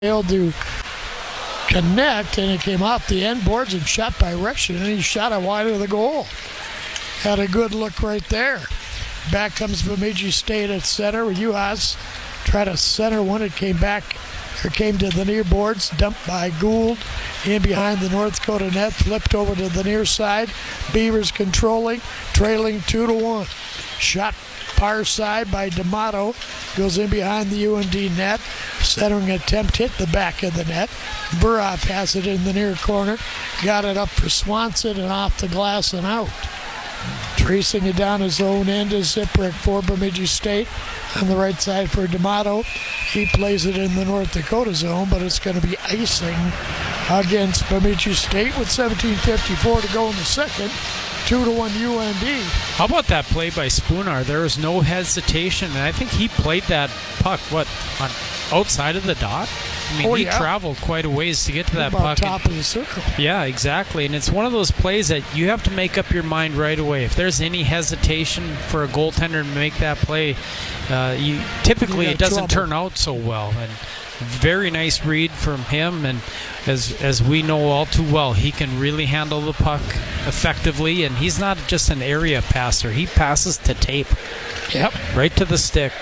failed to connect, and it came off the end boards and shot by Rection, and he shot it wide of the goal. Had a good look right there. Back comes Bemidji State at center. Uhas tried to center one. It came back, or came to the near boards, dumped by Gould in behind the North Dakota net, flipped over to the near side. Beavers controlling, trailing 2-1. Shot far side by D'Amato, goes in behind the UND net. Centering attempt hit the back of the net. Burhoff has it in the near corner, got it up for Swanson and off the glass and out. Tracing it down his own end is Ziprick for Bemidji State. On the right side for D'Amato. He plays it in the North Dakota zone, but it's going to be icing against Bemidji State with 17:54 to go in the second. 2-1 UND. How about that play by Spoonar? There was no hesitation, and I think he played that puck, on outside of the dot? I mean, he traveled quite a ways to get to that puck. Top of the circle. Yeah, exactly. And it's one of those plays that you have to make up your mind right away. If there's any hesitation for a goaltender to make that play, typically it doesn't turn out so well. And very nice read from him, and as we know all too well, he can really handle the puck effectively, and he's not just an area passer. He passes to tape. Yep. Right to the stick.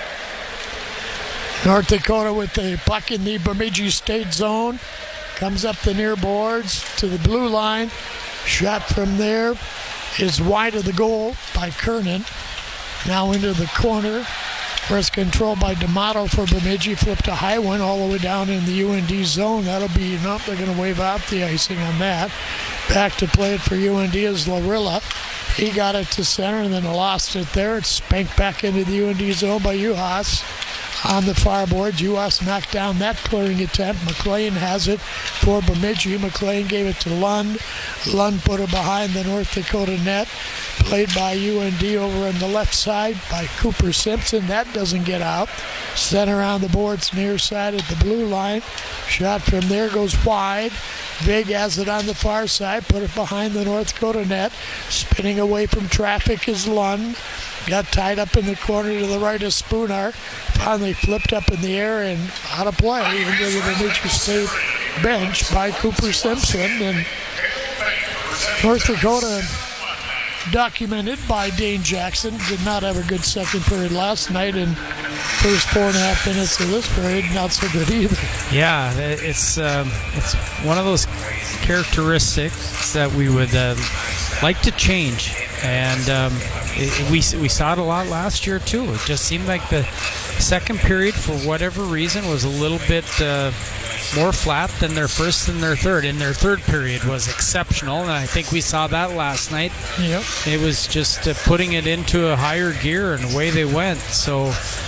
North Dakota with the puck in the Bemidji State zone. Comes up the near boards to the blue line. Shot from there is wide of the goal by Kernan. Now into the corner. First control by D'Amato for Bemidji. Flipped a high one all the way down in the UND zone. That'll be enough. They're going to wave out the icing on that. Back to play it for UND is Larilla. He got it to center and then lost it there. It's spanked back into the UND zone by Uhas. On the far boards, Uhas knocked down that clearing attempt. McLean has it for Bemidji. McLean gave it to Lund. Lund put it behind the North Dakota net. Played by UND over on the left side by Cooper Simpson. That doesn't get out. Center on the boards near side at the blue line. Shot from there goes wide. Vig has it on the far side. Put it behind the North Dakota net. Spinning away from traffic is Lund. Got tied up in the corner to the right of Spoonar. Finally flipped up in the air and out of play, even to the Bemidji State bench by Cooper Simpson. And North Dakota, documented by Dane Jackson, did not have a good second period last night, and first 4.5 minutes of this period, not so good either. Yeah, it's one of those characteristics that we would like to change, and we saw it a lot last year too. It just seemed like the second period, for whatever reason, was a little bit more flat than their first and their third. And their third period was exceptional, and I think we saw that last night. Yep. It was just putting it into a higher gear, and away they went. So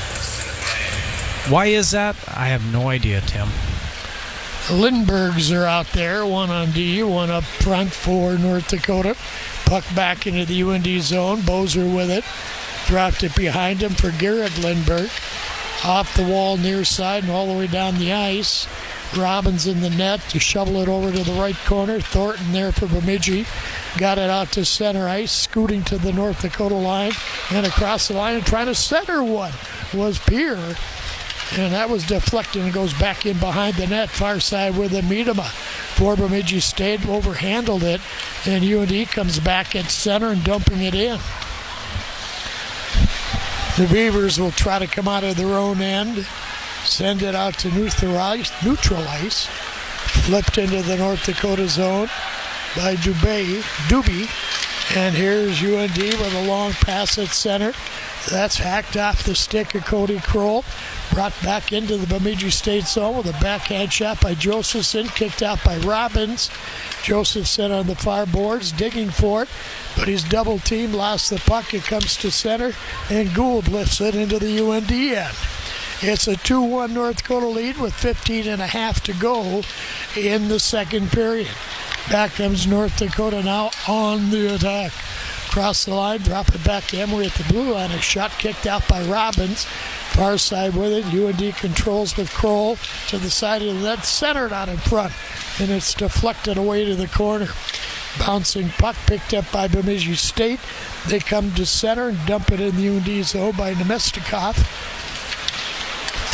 why is that? I have no idea, Tim. Lindberghs are out there, one on D, one up front for North Dakota. Puck back into the UND zone. Bozer with it. Dropped it behind him for Garrett Lindbergh. Off the wall near side and all the way down the ice. Robbins in the net to shovel it over to the right corner. Thornton there for Bemidji. Got it out to center ice, scooting to the North Dakota line and across the line and trying to center one was Pierre. And that was deflected and goes back in behind the net, far side with Miedema. For Bemidji State, overhandled it, and UND comes back at center and dumping it in. The Beavers will try to come out of their own end, send it out to neutral ice. Flipped into the North Dakota zone by Doobie. And here's UND with a long pass at center. That's hacked off the stick of Cody Kroll. Brought back into the Bemidji State zone with a backhand shot by Josephson. Kicked out by Robbins. Josephson on the far boards, digging for it. But he's double teamed, lost the puck. It comes to center. And Gould lifts it into the UND end. It's a 2-1 North Dakota lead with 15.5 to go in the second period. Back comes North Dakota now on the attack. Cross the line, drop it back to Emery at the blue line. A shot kicked out by Robbins. Far side with it. UND controls with Kroll to the side of the net, centered out in front. And it's deflected away to the corner. Bouncing puck picked up by Bemidji State. They come to center and dump it in the UND zone by Nemestikov.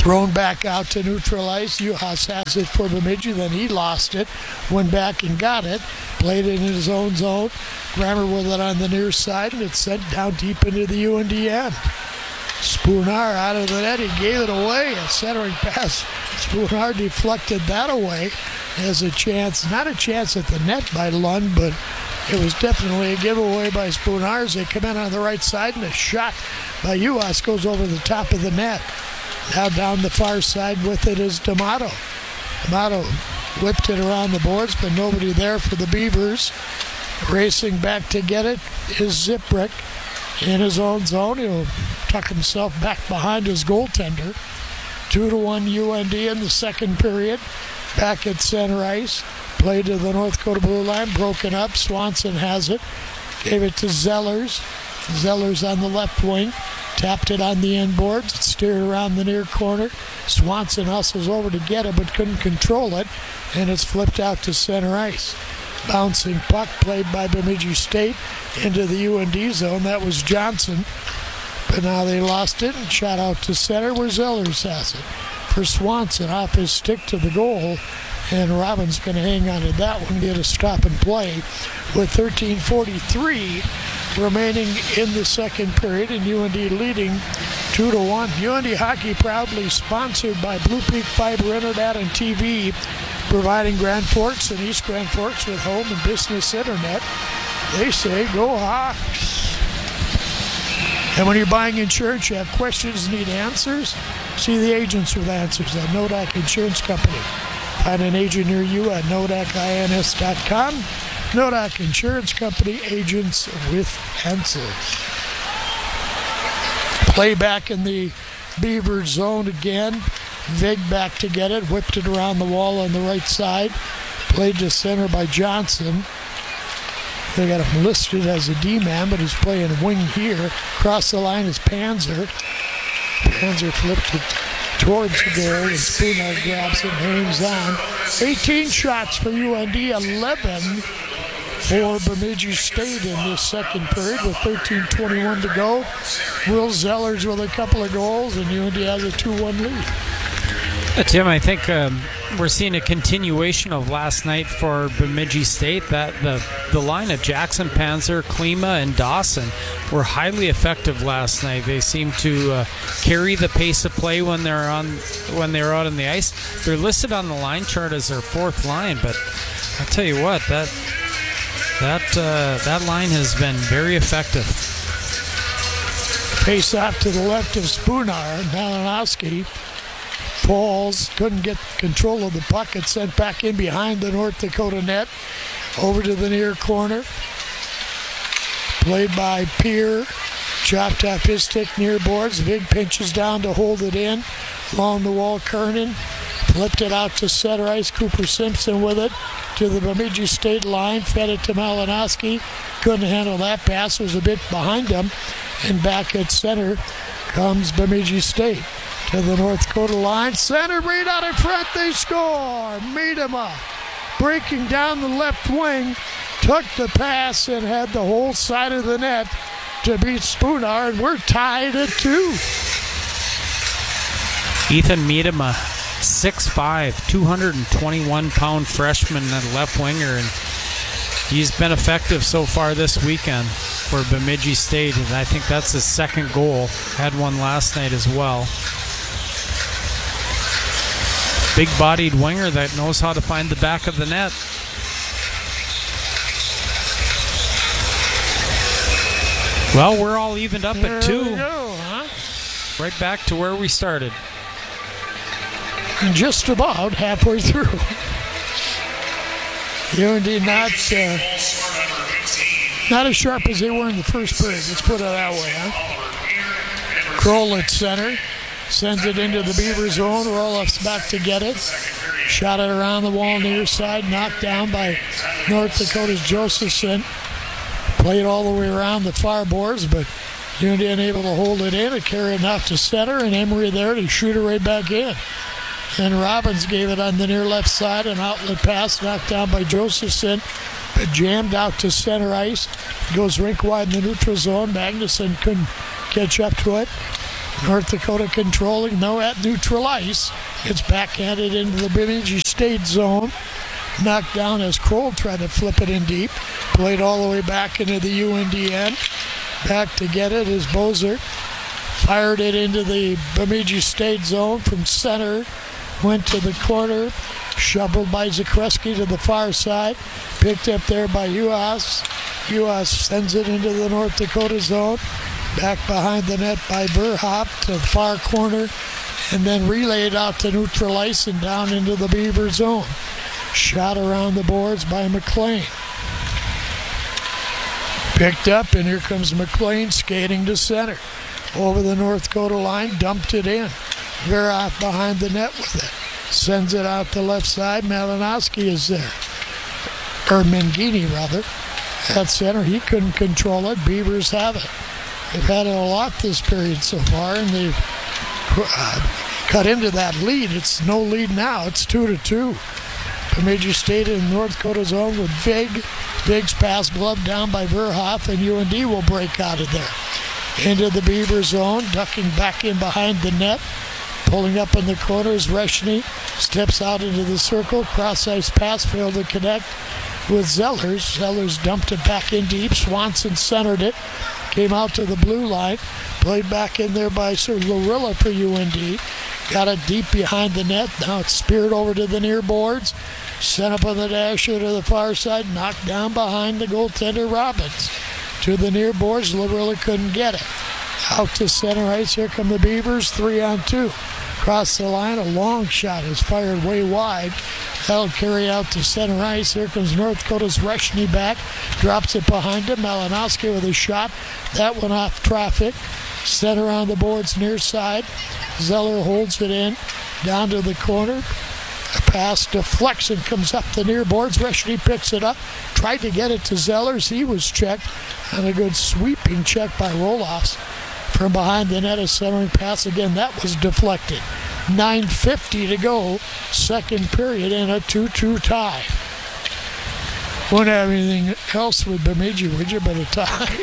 Thrown back out to neutral ice. Juhas has it for Bemidji. Then he lost it. Went back and got it. Played it in his own zone. Grammer with it on the near side, and it's sent down deep into the UND end. Spoonar out of the net. He gave it away. A centering pass. Spoonar deflected that away. Has a chance, not a chance at the net by Lund, but it was definitely a giveaway by Spoonar as they come in on the right side, and a shot by Juhas goes over the top of the net. Now down the far side with it is D'Amato. D'Amato whipped it around the boards, but nobody there for the Beavers. Racing back to get it is Ziprick in his own zone. He'll tuck himself back behind his goaltender. 2-1 UND in the second period. Back at center ice. Played to the North Dakota blue line. Broken up. Swanson has it. Gave it to Zellers. Zellers on the left wing. Tapped it on the end boards. Steered around the near corner. Swanson hustles over to get it, but couldn't control it. And it's flipped out to center ice. Bouncing puck played by Bemidji State into the UND zone. That was Johnson. But now they lost it and shot out to center where Zellers has it. For Swanson off his stick to the goal. And Robbins going to hang on to that one, get a stop and play with 13:43 remaining in the second period, and UND leading 2-1. UND hockey proudly sponsored by Blue Peak Fiber Internet and TV, providing Grand Forks and East Grand Forks with home and business internet. They say, go Hawks. And when you're buying insurance, you have questions, need answers, see the agents with answers at Nodak Insurance Company. Find an agent near you at nodakins.com. Nodak Insurance Company, agents with answers. Play back in the Beaver zone again. Vig back to get it. Whipped it around the wall on the right side. Played to center by Johnson. They got him listed as a D-man, but he's playing wing here. Across the line is Panzer. Panzer flipped it towards the goal, and Spooner grabs it and hangs on. 18 shots for UND, 11 for Bemidji State in this second period with 13:21 to go. Will Zellers with a couple of goals, and UND has a 2-1 lead. Tim, I think we're seeing a continuation of last night for Bemidji State. That the line of Jackson, Panzer, Klima, and Dawson were highly effective last night. They seem to carry the pace of play when they're out on the ice. They're listed on the line chart as their fourth line, but I'll tell you what, that line has been very effective. Pace off to the left of Spoonar. Malinowski falls, couldn't get control of the puck. It's sent back in behind the North Dakota net. Over to the near corner. Played by Peer. Chopped off his stick near boards. Vig pinches down to hold it in. Along the wall, Kernan flipped it out to center ice. Cooper Simpson with it to the Bemidji State line. Fed it to Malinowski. Couldn't handle that pass. Was a bit behind him. And back at center comes Bemidji State. To the North Dakota line. Center read out in front. They score. Miedema breaking down the left wing. Took the pass and had the whole side of the net to beat Spoonar. And we're tied at 2. Ethan Miedema, 6'5", 221-pound freshman and left winger. And he's been effective so far this weekend for Bemidji State. And I think that's his second goal. Had one last night as well. Big-bodied winger that knows how to find the back of the net. Well, we're all evened up at 2. There we go, huh? Right back to where we started. Just about halfway through. UND not as sharp as they were in the first period. Let's put it that way, huh? Kroll at center. Sends it into the Beaver zone. Roloff's back to get it. Shot it around the wall near side. Knocked down by North Dakota's Josephson. Played all the way around the far boards, but UND unable to hold it in and carry it off to center, and Emery there to shoot it right back in. And Robbins gave it on the near left side. An outlet pass knocked down by Josephson, but jammed out to center ice. Goes rink wide in the neutral zone. Magnuson couldn't catch up to it. North Dakota controlling, though, at neutral ice. It's backhanded into the Bemidji State zone. Knocked down as Kroll tried to flip it in deep. Played all the way back into the UND end. Back to get it is Bozer. Fired it into the Bemidji State zone from center. Went to the corner. Shoveled by Zakreski to the far side. Picked up there by Uas. Uas sends it into the North Dakota zone. Back behind the net by Verhoff to the far corner. And then relayed out to neutral ice and down into the Beaver zone. Shot around the boards by McLean. Picked up, and here comes McLean skating to center. Over the North Dakota line, dumped it in. Verhoff behind the net with it. Sends it out the left side. Malinowski is there. Or Mangini, rather. At center, he couldn't control it. Beavers have it. They've had it a lot this period so far, and they've cut into that lead. It's no lead now. It's 2-2. Bemidji State in North Dakota zone with Vig. Vig's pass gloved down by Verhoff, and UND will break out of there. Into the Beaver zone, ducking back in behind the net. Pulling up in the corners, Reshny steps out into the circle. Cross-ice pass failed to connect with Zellers. Zellers dumped it back in deep. Swanson centered it. Came out to the blue line. Played back in there by Sir Lorilla for UND. Got it deep behind the net. Now it's speared over to the near boards. Sent up on the dasher to the far side. Knocked down behind the goaltender Robbins. To the near boards. Lorilla couldn't get it. Out to center ice. Here come the Beavers. 3-on-2. Across the line. A long shot is fired way wide. That'll carry out to center ice. Here comes North Dakota's Reshny back. Drops it behind him. Malinowski with a shot. That one off traffic. Center on the boards near side. Zeller holds it in. Down to the corner. A pass deflects and comes up the near boards. Reshny picks it up. Tried to get it to Zellers. He was checked. And a good sweeping check by Roloffs. From behind the net, a centering pass again. That was deflected. 9:50 to go. Second period in a 2-2 tie. Wouldn't have anything else with Bemidji, would you, but a tie?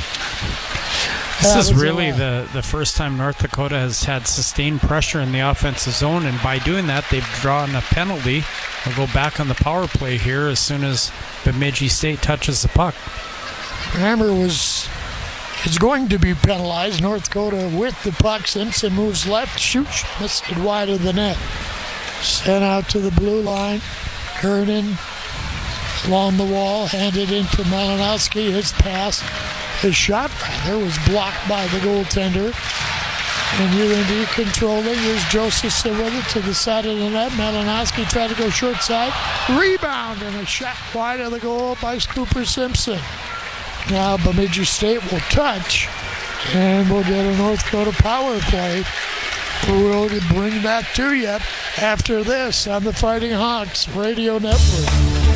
This is really the first time North Dakota has had sustained pressure in the offensive zone, and by doing that, they've drawn a penalty. They'll go back on the power play here as soon as Bemidji State touches the puck. Hammer is going to be penalized. North Dakota with the puck. Simpson moves left, shoots, missed it wide of the net. Sent out to the blue line. Kernan along the wall, handed in for Malinowski. His shot rather was blocked by the goaltender. And UND controlling. Here's Josephson with it to the side of the net. Malinowski tried to go short side. Rebound and a shot wide of the goal by Cooper Simpson. Now Bemidji State will touch, and we'll get a North Dakota power play. We'll bring that to you after this on the Fighting Hawks Radio Network.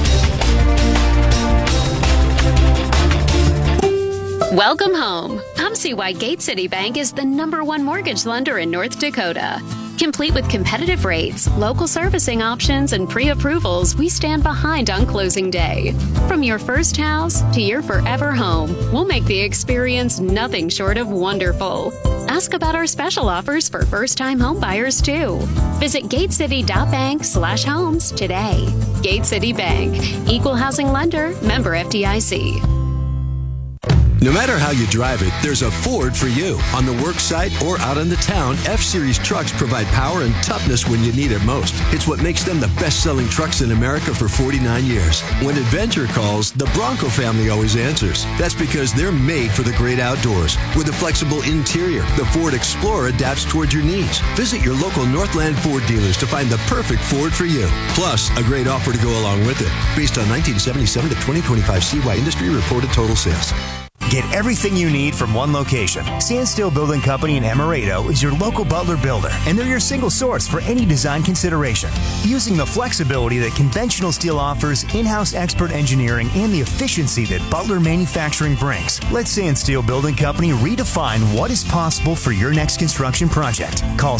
Welcome home. Come see why Gate City Bank is the #1 mortgage lender in North Dakota. Complete with competitive rates, local servicing options, and pre-approvals, we stand behind on closing day. From your first house to your forever home, we'll make the experience nothing short of wonderful. Ask about our special offers for first-time home buyers, too. Visit gatecity.bank/homes today. Gate City Bank, equal housing lender, member FDIC. No matter how you drive it, there's a Ford for you. On the work site or out in the town, F-Series trucks provide power and toughness when you need it most. It's what makes them the best-selling trucks in America for 49 years. When adventure calls, the Bronco family always answers. That's because they're made for the great outdoors. With a flexible interior, the Ford Explorer adapts toward your needs. Visit your local Northland Ford dealers to find the perfect Ford for you. Plus, a great offer to go along with it. Based on 1977 to 2025 CY industry reported total sales. Get everything you need from one location. Sandsteel Building Company in Amaretto is your local Butler builder, and they're your single source for any design consideration. Using the flexibility that conventional steel offers, in-house expert engineering, and the efficiency that Butler Manufacturing brings, let Sandsteel Building Company redefine what is possible for your next construction project. Call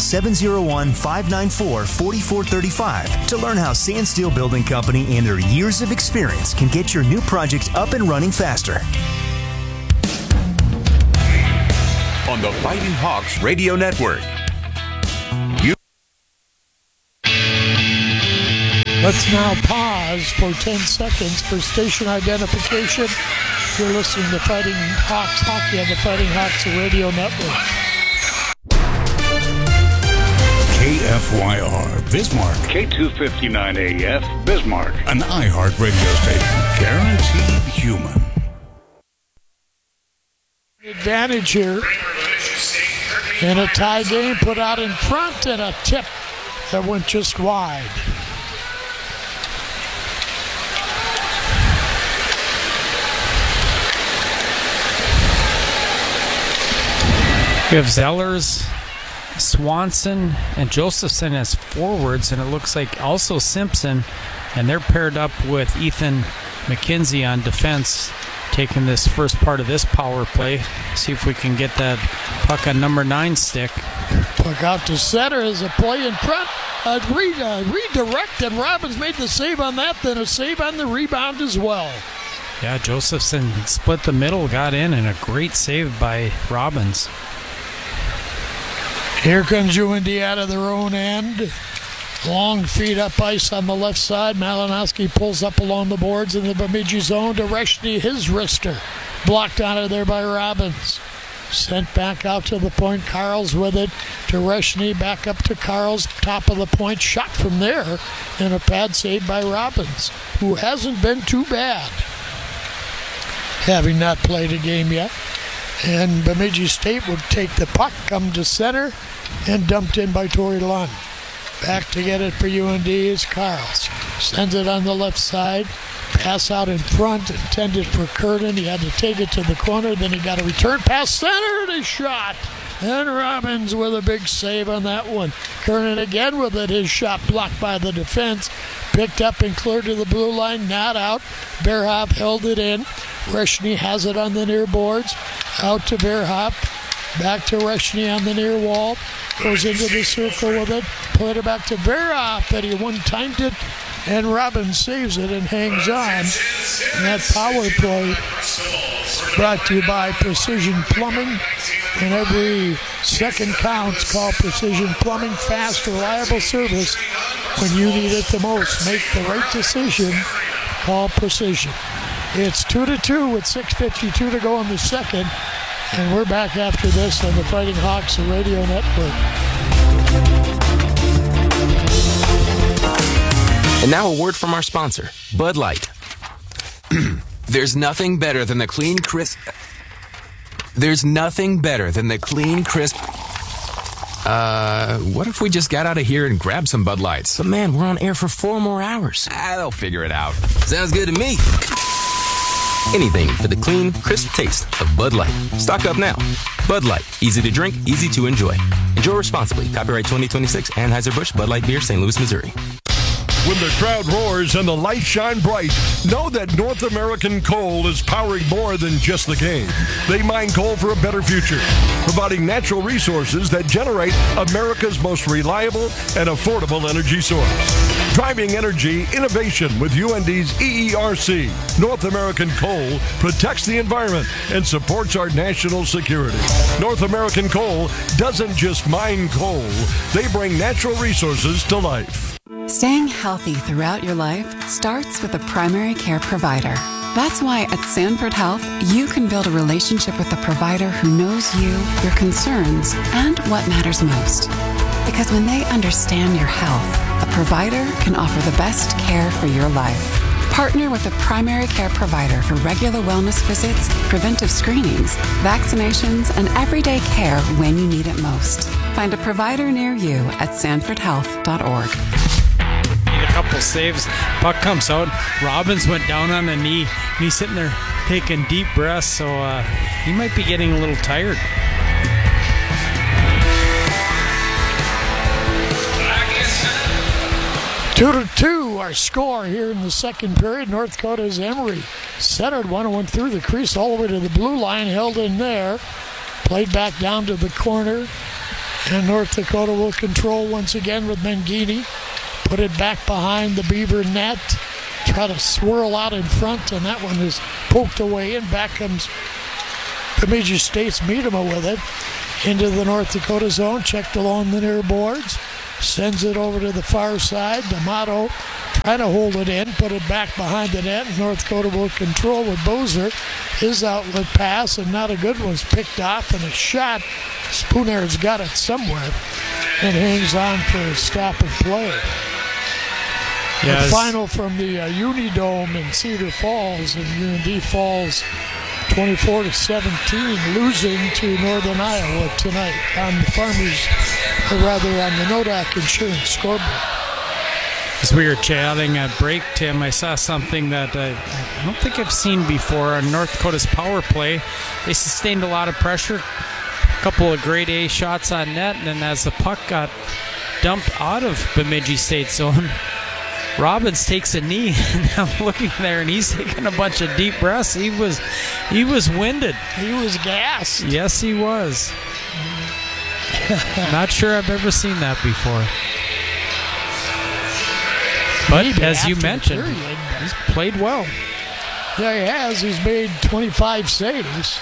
701-594-4435 to learn how Sandsteel Building Company and their years of experience can get your new project up and running faster. on the Fighting Hawks Radio Network. Let's now pause for 10 seconds for station identification. You're listening to Fighting Hawks Hockey on the Fighting Hawks Radio Network. KFYR Bismarck. K259AF Bismarck. An iHeart radio station. Guaranteed human. Advantage here. In a tie game, put out in front, and a tip that went just wide. We have Zellers, Swanson, and Josephson as forwards, and it looks like also Simpson, and they're paired up with Ethan McKenzie on defense, taking this first part of this power play. See if we can get that puck on number 9 stick. Puck out to center as a play in front. Redirect, and Robbins made the save on that, then a save on the rebound as well. Yeah, Josephson split the middle, got in, and a great save by Robbins. Here comes UND out of their own end. Long feed up ice on the left side. Malinowski pulls up along the boards in the Bemidji zone to Reshny, his wrister. Blocked out of there by Robbins. Sent back out to the point. Carls with it to Reshny. Back up to Carls. Top of the point. Shot from there. And a pad save by Robbins, who hasn't been too bad, having not played a game yet. And Bemidji State would take the puck, come to center, and dumped in by Torrey Lund. Back to get it for UND is Carls. Sends it on the left side. Pass out in front, intended for Kernan. He had to take it to the corner. Then he got a return pass center, and a shot. And Robbins with a big save on that one. Kernan again with it. His shot blocked by the defense. Picked up and cleared to the blue line. Not out. Bearhoff held it in. Reshny has it on the near boards. Out to Bearhoff. Back to Reshny on the near wall. Goes into the circle with it. Played it back to Bearhoff, but he one-timed it. And Robbins saves it and hangs on. And that power play brought to you by Precision Plumbing. And every second counts. Call Precision Plumbing. Fast, reliable service when you need it the most. Make the right decision. Call Precision. It's 2-2 with 6:52 to go in the second. And we're back after this on the Fighting Hawks Radio Network. And now a word from our sponsor, Bud Light. There's nothing better than the clean, crisp... what if we just got out of here and grabbed some Bud Lights? But man, we're on air for 4 more hours. They'll figure it out. Sounds good to me. Anything for the clean, crisp taste of Bud Light. Stock up now. Bud Light. Easy to drink, easy to enjoy. Enjoy responsibly. Copyright 2026, Anheuser-Busch, Bud Light Beer, St. Louis, Missouri. When the crowd roars and the lights shine bright, know that North American Coal is powering more than just the game. They mine coal for a better future, providing natural resources that generate America's most reliable and affordable energy source. Driving energy innovation with UND's EERC. North American Coal protects the environment and supports our national security. North American Coal doesn't just mine coal, they bring natural resources to life. Staying healthy throughout your life starts with a primary care provider. That's why at Sanford Health, you can build a relationship with a provider who knows you, your concerns, and what matters most. Because when they understand your health, a provider can offer the best care for your life. Partner with a primary care provider for regular wellness visits, preventive screenings, vaccinations, and everyday care when you need it most. Find a provider near you at sanfordhealth.org. A couple saves. Puck comes out. Robbins went down on a knee. And he's sitting there taking deep breaths, so he might be getting a little tired. Two to two, our score here in the second period. North Dakota's Emery centered one and went through the crease all the way to the blue line, held in there. Played back down to the corner. And North Dakota will control once again with Mangini. Put it back behind the Beaver net. Try to swirl out in front, and that one is poked away. And back comes Bemidji State's Miedema with it. into the North Dakota zone, checked along the near boards, sends it over to the far side. D'Amato trying to hold it in, put it back behind the net. North Dakota will control with Bozer. His outlet pass, and not a good one's picked off, and a shot. Spooner's got it somewhere and hangs on for a stop and play. Yes. The final from the Unidome in Cedar Falls, and UND falls 24-17, losing to Northern Iowa tonight on the Farmers, or rather on the Nodak Insurance scoreboard. As we were chatting at break, Tim, I saw something that I don't think I've seen before on North Dakota's power play. They sustained a lot of pressure, a couple of grade A shots on net, and then as the puck got dumped out of Bemidji State zone, Robbins takes a knee, and I'm looking there, and he's taking a bunch of deep breaths. He was winded. He was gassed. Yes, he was. Not sure I've ever seen that before. But maybe as you after the mentioned, period. he's played well. Yeah, he has. He's made 25 saves.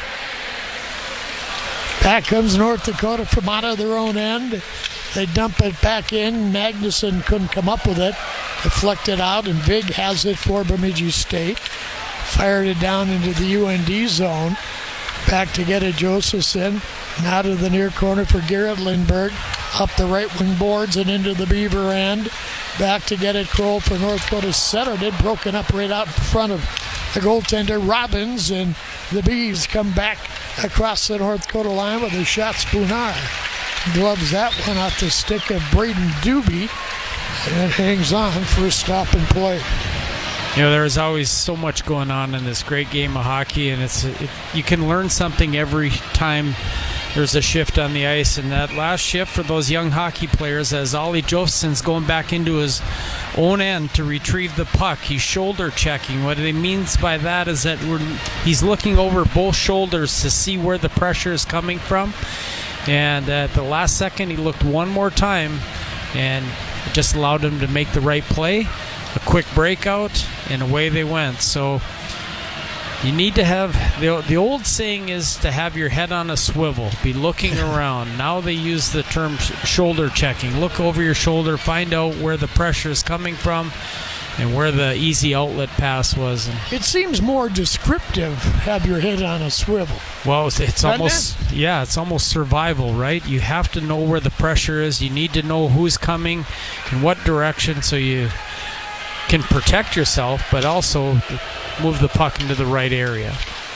Back comes North Dakota from out of their own end. They dump it back in. Magnuson couldn't come up with it. Deflected out, and Vig has it for Bemidji State. Fired it down into the UND zone. Back to get it, Josephson. Now to the near corner for Garrett Lindbergh. Up the right wing boards and into the Beaver end. Back to get it, Kroll for North Dakota. Centered it, broken up right out in front of the goaltender, Robbins, and the Bees come back across the North Dakota line with a shot. Spooner gloves that one off the stick of Braden Doobie, and it hangs on for a stop and play. You know, there's always so much going on in this great game of hockey, and you can learn something every time there's a shift on the ice. And that last shift for those young hockey players, as Ollie Josephson's going back into his own end to retrieve the puck, he's shoulder checking. What it means by that is that he's looking over both shoulders to see where the pressure is coming from. And at the last second, he looked one more time, and it just allowed him to make the right play. A quick breakout, and away they went. So you need to have, the old saying is to have your head on a swivel, be looking around. Now they use the term shoulder checking. Look over your shoulder, find out where the pressure is coming from and where the easy outlet pass was. It seems more descriptive, have your head on a swivel. Well, it's almost survival, right? You have to know where the pressure is. You need to know who's coming in what direction so you can protect yourself, but also move the puck into the right area.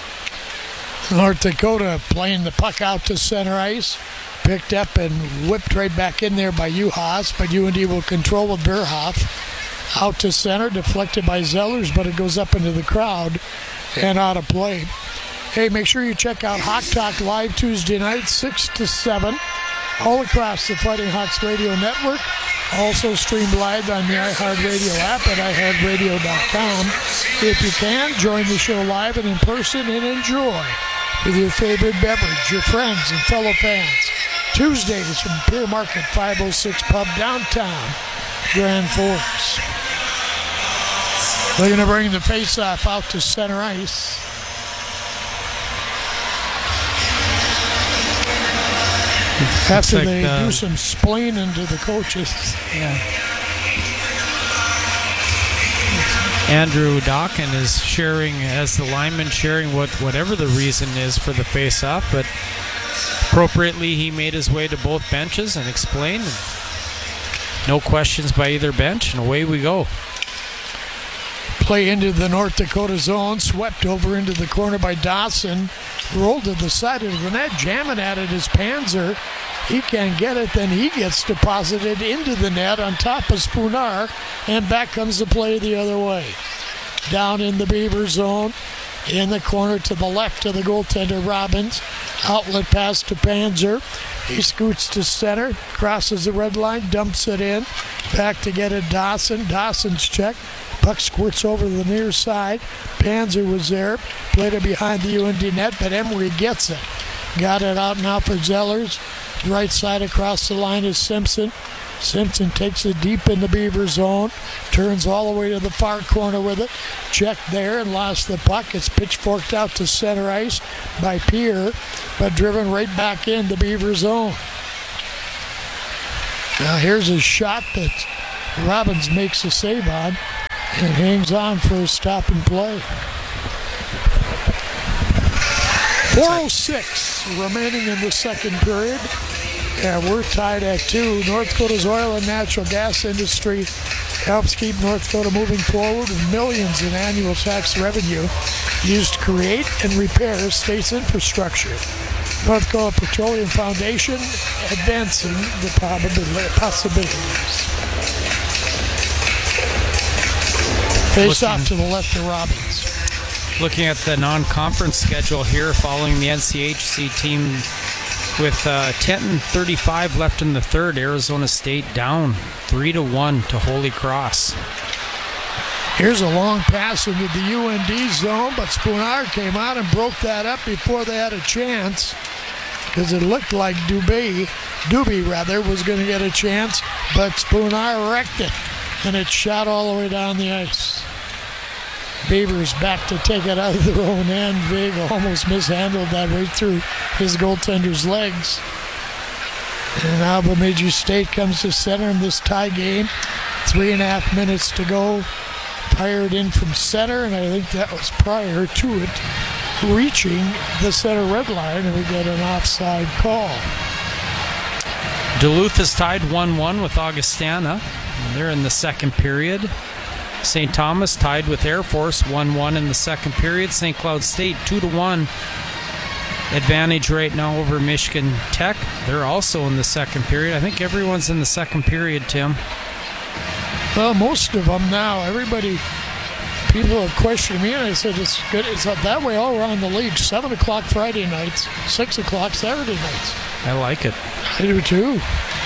North Dakota playing the puck out to center ice. Picked up and whipped right back in there by Juhas, but UND will control with Verhoff. Out to center, deflected by Zellers, but it goes up into the crowd and out of play. Hey, make sure you check out Hawk Talk Live Tuesday night, 6 to 7, all across the Fighting Hawks Radio Network. Also streamed live on the iHeartRadio app at iHeartRadio.com. If you can, join the show live and in person and enjoy with your favorite beverage, your friends and fellow fans. Tuesdays from Pier Market 506 Pub downtown Grand Forks. They're going to bring the face-off out to center ice. After they do some splaining to the coaches. Yeah. Andrew Dawkin is sharing, as the lineman, sharing whatever the reason is for the face-off, but appropriately he made his way to both benches and explained. No questions by either bench, and away we go. Play into the North Dakota zone, swept over into the corner by Dawson, rolled to the side of the net, jamming at it is Panzer. He can't get it, then he gets deposited into the net on top of Spooner, and back comes the play the other way. Down in the Beaver zone, in the corner to the left of the goaltender Robbins. Outlet pass to Panzer. He scoots to center, crosses the red line, dumps it in. Back to get it Dawson. Dawson's check. Puck squirts over the near side. Panzer was there. Played it behind the UND net, but Emery gets it. Got it out now for Zellers. Right side across the line is Simpson. Simpson takes it deep in the Beaver zone, turns all the way to the far corner with it. Checked there and lost the puck. It's pitchforked out to center ice by Pierre, but driven right back into Beaver zone. Now here's a shot that Robbins makes a save on and hangs on for a stop and play. 4:06 remaining in the second period. And we're tied at 2. North Dakota's oil and natural gas industry helps keep North Dakota moving forward with millions in annual tax revenue used to create and repair state's infrastructure. North Dakota Petroleum Foundation advancing the possibilities. Face off to the left of Robbins. Looking at the non-conference schedule here following the NCHC team with 10:35 left in the third. Arizona State down 3-1 to Holy Cross. Here's a long pass into the UND zone, but Spoonar came out and broke that up before they had a chance, because it looked like Doobie was going to get a chance, but Spoonar wrecked it, and it shot all the way down the ice. Beavers back to take it out of their own end. Vig almost mishandled that right through his goaltender's legs. And now Bemidji State comes to center in this tie game. 3.5 minutes to go. Fired in from center, and I think that was prior to it reaching the center red line, and we get an offside call. Duluth is tied 1-1 with Augustana. They're in the second period. St. Thomas tied with Air Force 1-1 in the second period. St. Cloud State 2-1 advantage right now over Michigan Tech. They're also in the second period. I think everyone's in the second period, Tim. Well, most of them now. People have questioned me, and I said it's good. It's not that way all around the league. 7 o'clock Friday nights, 6 o'clock Saturday nights. I like it. I do too.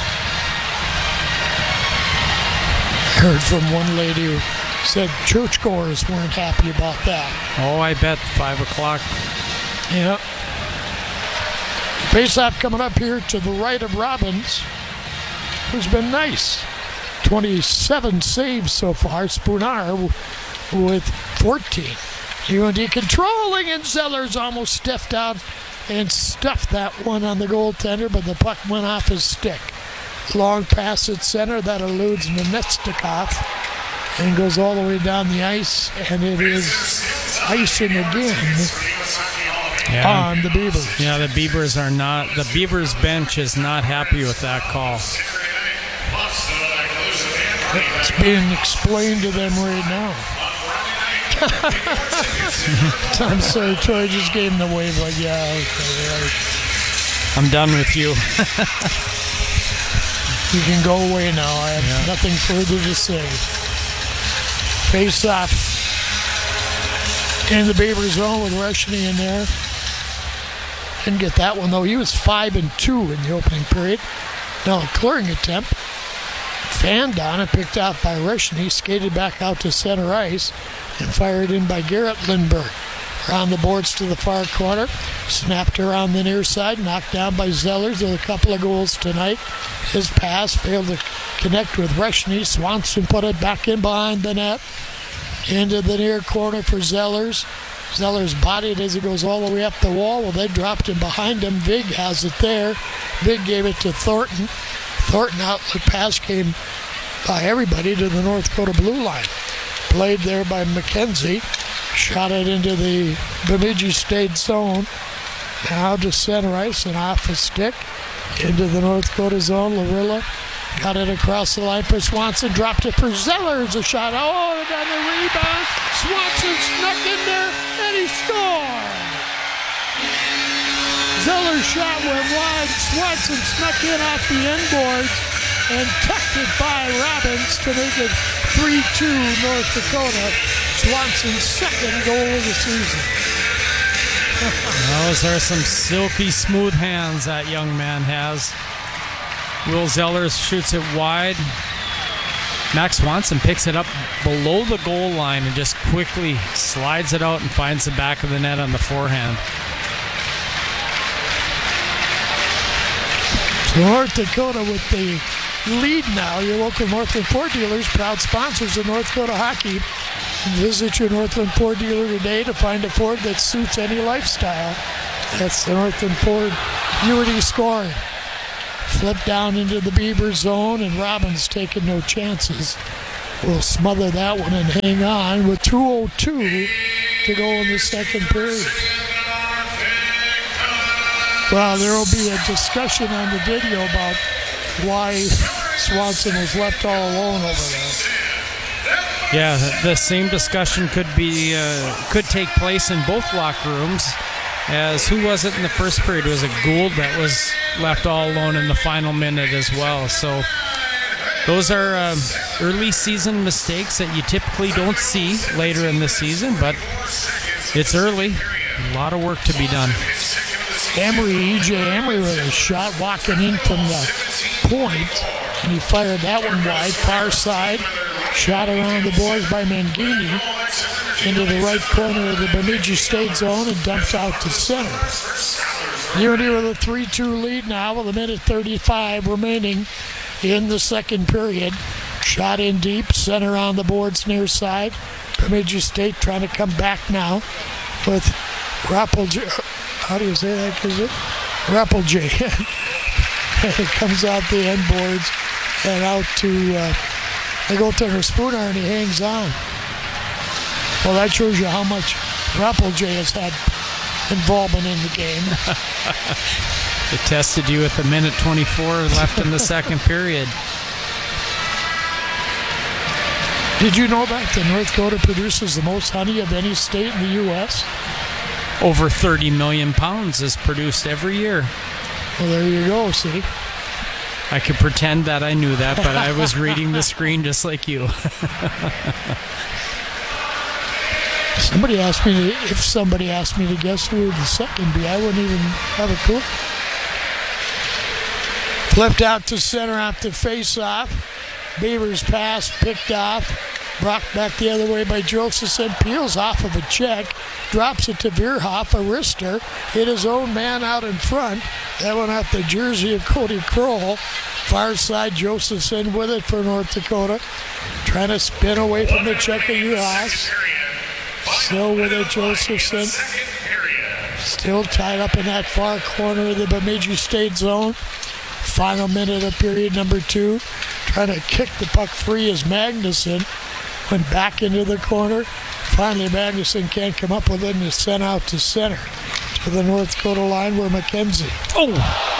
Heard from one lady who said churchgoers weren't happy about that. Oh, I bet 5 o'clock. Yeah. Face-off coming up here to the right of Robbins, who's been nice. 27 saves so far. Spoonar with 14. UND controlling, and Zellers almost stepped out and stuffed that one on the goaltender, but the puck went off his stick. Long pass at center that eludes Nenetstikov and goes all the way down the ice, and it is icing again on the Beavers. Yeah, the Beavers bench is not happy with that call. It's being explained to them right now. I'm sorry, Troy just gave him the wave like, yeah, okay, right. I'm done with you. You can go away now. I have nothing further to say. Face off in the Beaver zone with Rushny in there. Didn't get that one though. He was 5-2 in the opening period. Now a clearing attempt. Fanned on and picked out by Rushny. Skated back out to center ice and fired in by Garrett Lindbergh. Around the boards to the far corner. Snapped around the near side. Knocked down by Zellers with a couple of goals tonight. His pass failed to connect with Rushny. Swanson put it back in behind the net. Into the near corner for Zellers. Zellers bodied as he goes all the way up the wall. Well, they dropped him behind him. Vig has it there. Vig gave it to Thornton. Thornton outlet pass came by everybody to the North Dakota blue line. Played there by McKenzie. Shot it into the Bemidji State zone. Now to center ice and off a stick. Into the North Dakota zone. Larilla got it across the line for Swanson. Dropped it for Zellers. A shot. Oh, got the rebound. Swanson snuck in there and he scored. Zeller's shot went wide. Swanson snuck in off the end boards and tucked it by Robbins to make it 3-2 North Dakota. Swanson's second goal of the season. Those are some silky smooth hands that young man has. Will Zellers shoots it wide. Max Swanson picks it up below the goal line and just quickly slides it out and finds the back of the net on the forehand. So North Dakota with the lead now. Your local Northland Ford dealers, proud sponsors of North Dakota hockey. Visit your Northland Ford dealer today to find a Ford that suits any lifestyle. That's the Northland Ford Unity scoring. Flip down into the Beaver zone, and Robbins taking no chances. Will smother that one and hang on with 2:02 to go in the second period. Well, there will be a discussion on the video about why Swanson was left all alone over there. Yeah, the same discussion could take place in both locker rooms. As who was it in the first period? Was it Gould that was left all alone in the final minute as well? So those are early season mistakes that you typically don't see later in the season, but it's early. A lot of work to be done. E.J. Emery with a shot walking in from the point, and he fired that one wide, far side. Shot around the boards by Mangini into the right corner of the Bemidji State zone and dumped out to center. Unity with a 3-2 lead now with 1:35 remaining in the second period. Shot in deep, center on the boards near side. Bemidji State trying to come back now with Rappelj. How do you say that, is it? Rappelj. It comes out the end boards and out to the goaltender Spooner, and he hangs on. Well, that shows you how much Rappelj has had involvement in the game. It tested you with 1:24 left in the second period. Did you know that North Dakota produces the most honey of any state in the U.S.? Over 30 million pounds is produced every year. Well, there you go, see? I could pretend that I knew that, but I was reading the screen just like you. Somebody asked me if somebody asked me to guess who the second be, I wouldn't even have a clue. Flipped out to center after face-off. Beavers pass picked off. Brought back the other way by Josephson. Peels off of a check. Drops it to Bierhoff, a wrister. Hit his own man out in front. That went off the jersey of Cody Kroll. Far side, Josephson with it for North Dakota. Trying to spin away from the check of Uhas. Still with it, Josephson. Still tied up in that far corner of the Bemidji State zone. Final minute of period number 2. Trying to kick the puck free is Magnuson. Went back into the corner. Finally, Magnuson can't come up with it and is sent out to center. To the North Dakota line where McKenzie. Oh!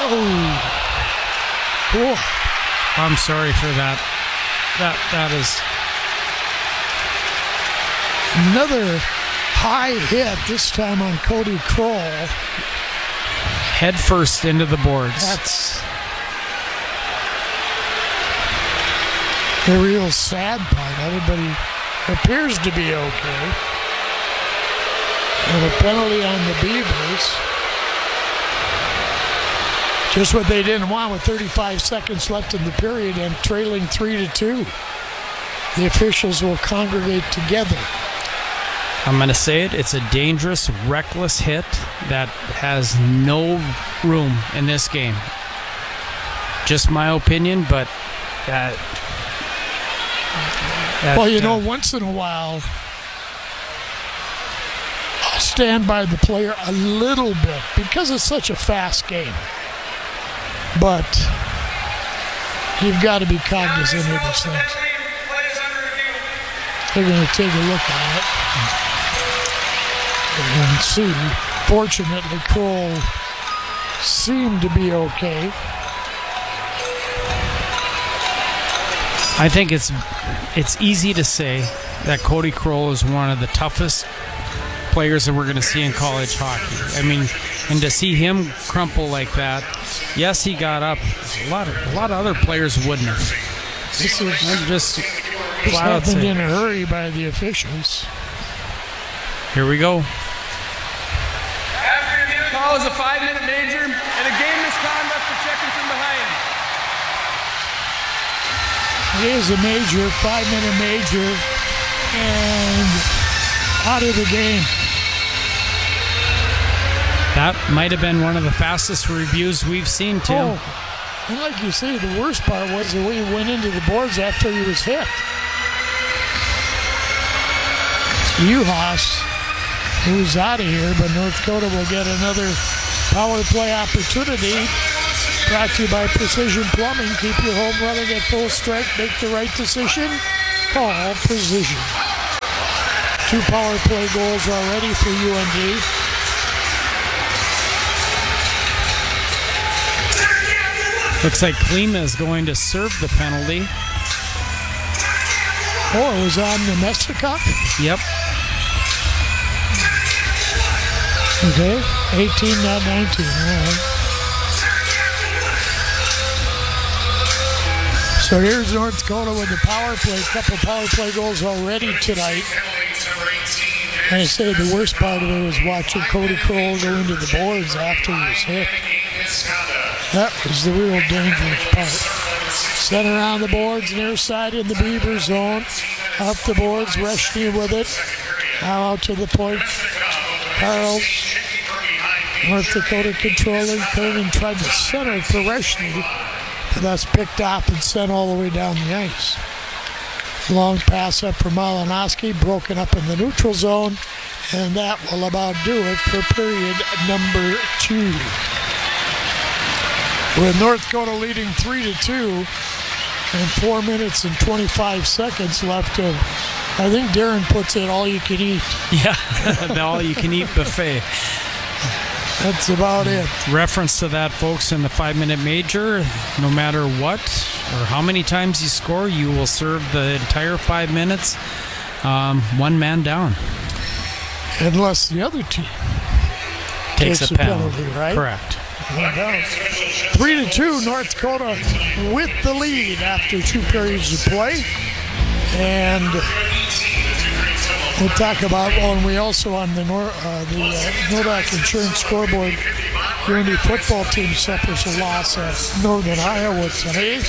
I'm sorry for that. That is... Another high hit, this time on Cody Kroll. Head first into the boards. That's the real sad part. Everybody appears to be okay. And a penalty on the Beavers. Just what they didn't want with 35 seconds left in the period and trailing 3-2. The officials will congregate together. I'm going to say it. It's a dangerous, reckless hit that has no room in this game. Just my opinion, but well, you know, once in a while, I'll stand by the player a little bit because it's such a fast game. But you've got to be cognizant of these things. They're going to take a look at it and see. Fortunately, Kroll seemed to be okay. I think it's easy to say that Cody Kroll is one of the toughest players that we're going to see in college hockey. I mean, and to see him crumple like that, yes, he got up. A lot of other players wouldn't have. This happened in a hurry by the officials. Here we go. Call is a 5-minute major and a game misconduct for checking from behind. It is a major, 5-minute major, and out of the game. That might have been one of the fastest reviews we've seen, Tim. And like you say, the worst part was the way he went into the boards after he was hit. Uhas, who's out of here, but North Dakota will get another power play opportunity. Brought to you by Precision Plumbing. Keep your home running at full strength. Make the right decision. Call Precision. 2 power play goals already for UND. Looks like Klima is going to serve the penalty. Oh, it was on the Mestikov? Yep. Okay, 18, not 19. All right. So here's North Dakota with the power play. A couple power play goals already tonight. And I say the worst part of it was watching Cody Kroll go into the boards after he was hit. That was the real dangerous part. Center on the boards, near side in the Beaver zone. Up the boards, Reshny with it. Now out to the point. Carls. North Dakota controlling. Kernan tried to center for Reshny. But that's picked off and sent all the way down the ice. Long pass up for Malinowski, broken up in the neutral zone. And that will about do it for period number 2. With North Dakota leading 3-2 and 4 minutes and 25 seconds left of, I think Darren puts it all you can eat. Yeah, the all you can eat buffet. That's about it. Reference to that, folks, in the 5-minute major, no matter what or how many times you score, you will serve the entire 5 minutes, 1 man down. Unless the other team takes a penalty, right? Correct. 3-2, North Dakota with the lead after 2 periods of play. And we'll talk about, and we also on the Novak Insurance scoreboard, UND football team suffers a loss at Northern Iowa today,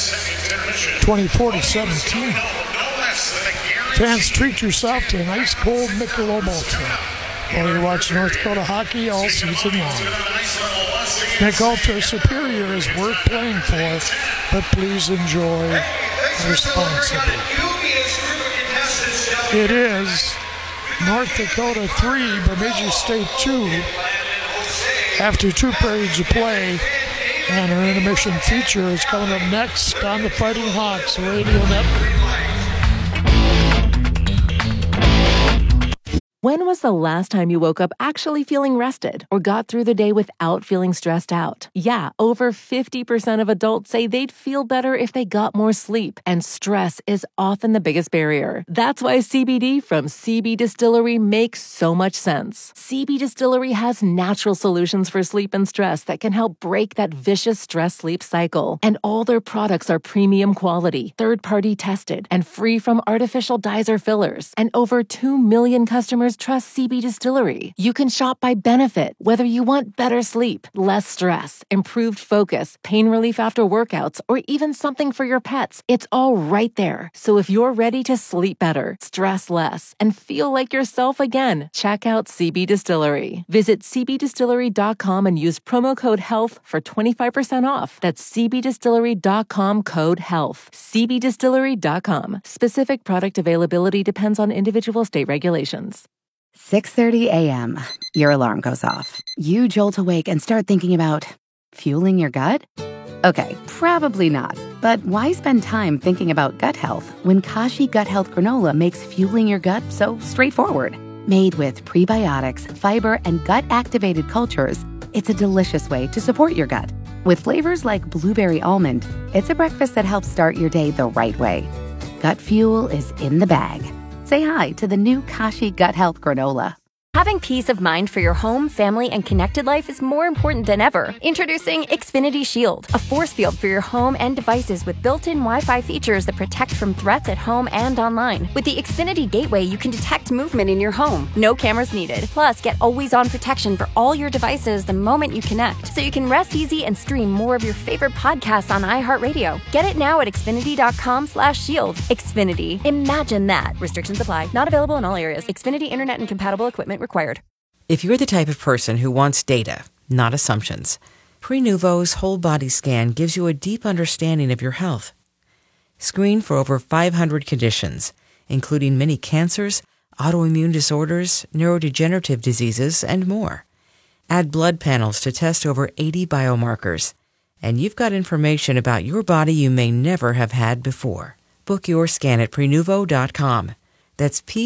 24-17. Fans, treat yourself to an ice cold Michelob Ultra while you watch North Dakota hockey all season long. Mich Ultra Superior is worth playing for, but please enjoy responsibly. It is North Dakota 3, Bemidji State 2. After 2 periods of play, and our intermission feature is coming up next on the Fighting Hawks Radio Network. When was the last time you woke up actually feeling rested or got through the day without feeling stressed out? Yeah, over 50% of adults say they'd feel better if they got more sleep, and stress is often the biggest barrier. That's why CBD from CB Distillery makes so much sense. CB Distillery has natural solutions for sleep and stress that can help break that vicious stress-sleep cycle. And all their products are premium quality, third-party tested, and free from artificial dyes or fillers. And over 2 million customers trust CB Distillery. You can shop by benefit, whether you want better sleep, less stress, improved focus, pain relief after workouts, or even something for your pets. It's all right there. So if you're ready to sleep better, stress less, and feel like yourself again, check out CB Distillery. Visit cbdistillery.com and use promo code HEALTH for 25% off. That's cbdistillery.com, code HEALTH. cbdistillery.com. Specific product availability depends on individual state regulations. 6:30 a.m. Your alarm goes off. You jolt awake and start thinking about fueling your gut? Okay, probably not. But why spend time thinking about gut health when Kashi Gut Health Granola makes fueling your gut so straightforward? Made with prebiotics, fiber, and gut-activated cultures, it's a delicious way to support your gut. With flavors like blueberry almond, it's a breakfast that helps start your day the right way. Gut fuel is in the bag. Say hi to the new Kashi Gut Health Granola. Having peace of mind for your home, family, and connected life is more important than ever. Introducing Xfinity Shield, a force field for your home and devices with built-in Wi-Fi features that protect from threats at home and online. With the Xfinity Gateway, you can detect movement in your home. No cameras needed. Plus, get always-on protection for all your devices the moment you connect, so you can rest easy and stream more of your favorite podcasts on iHeartRadio. Get it now at Xfinity.com/shield. Xfinity. Imagine that. Restrictions apply. Not available in all areas. Xfinity Internet and compatible equipment required. If you're the type of person who wants data, not assumptions, Prenuvo's whole body scan gives you a deep understanding of your health. Screen for over 500 conditions, including many cancers, autoimmune disorders, neurodegenerative diseases, and more. Add blood panels to test over 80 biomarkers, and you've got information about your body you may never have had before. Book your scan at Prenuvo.com. That's